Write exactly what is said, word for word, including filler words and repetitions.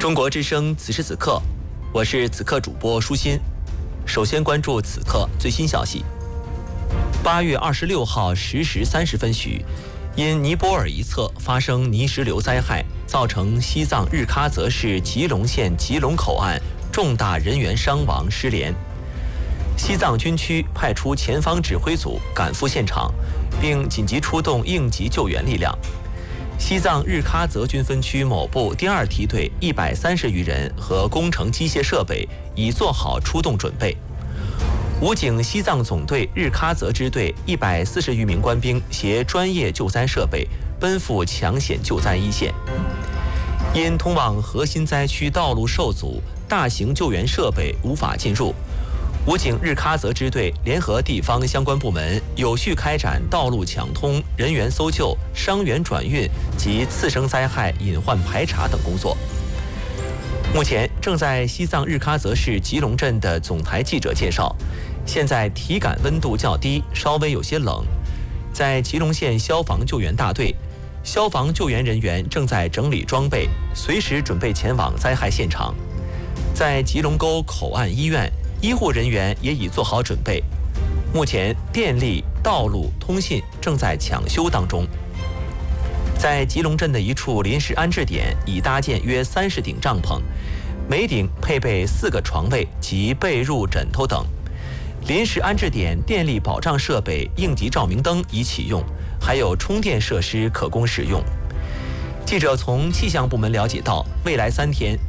中国之声此时此刻，我是此刻主播舒心。首先关注此刻最新消息。八月二十六号十时三十分许，因尼泊尔一侧发生泥石流灾害，造成西藏日喀则市吉隆县吉隆口岸重大人员伤亡失联。西藏军区派出前方指挥组赶赴现场，并紧急出动应急救援力量。西藏日喀则军分区某部第二梯队一百三十余人和工程机械设备已做好出动准备。武警西藏总队日喀则支队一百四十余名官兵携专业救灾设备奔赴抢险救灾一线。因通往核心灾区道路受阻，大型救援设备无法进入，武警日喀则支队联合地方相关部门，有序开展道路抢通、人员搜救、伤员转运及次生灾害隐患排查等工作。目前正在西藏日喀则市吉隆镇的总台记者介绍，现在体感温度较低，稍微有些冷。在吉隆县消防救援大队，消防救援人员正在整理装备，随时准备前往灾害现场。在吉隆沟口岸医院，医护人员也已做好准备。目前电力、道路、通信正在抢修当中。在吉隆镇的一处临时安置点已搭建约三十顶帐篷，每顶配备四个床位及被褥、枕头等。临时安置点电力保障设备、应急照明灯已启用，还有充电设施可供使用。记者从气象部门了解到，未来三天